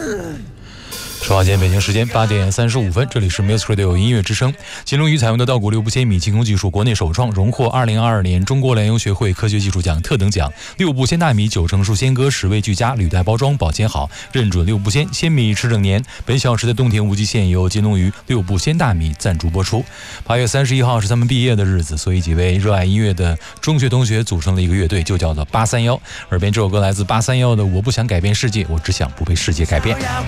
说好，今天北京时间8点35分，这里是 Music Radio 音乐之声。金龙鱼采用的稻谷6步鲜米气功技术国内首创，荣获2022年中国粮油学会科学技术奖特等奖。6步鲜大米9成熟鲜割，10味俱佳，履带包装，保鲜好，认准6步鲜，鲜米吃整年。本小时的冬田无极县由金龙鱼6步鲜大米赞助播出。8月31号是他们毕业的日子，所以几位热爱音乐的中学同学组成了一个乐队，就叫做831。耳边这首歌来自831的《我不想改变世界，我只想不被世界改变》。